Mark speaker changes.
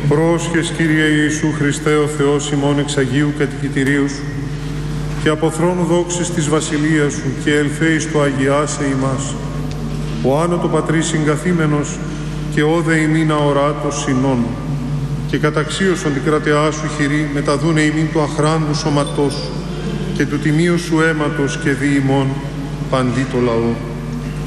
Speaker 1: Πρόσχες, Κύριε Ιησού Χριστέ, ο Θεός ημών εξ Αγίου κατοικητηρίου Σου, και από θρόνου δόξης της Βασιλείας Σου, και ελθέης το Αγιάσε ημάς, ο άνω το Πατρί συγκαθήμενος, και όδε ημίν αοράτος συνών, και καταξίωσον την κρατεά Σου χειρή, μεταδούνε ημίν του αχράντου σώματός Σου, και του τιμίου Σου αίματος, και δι ημών παντί το λαό.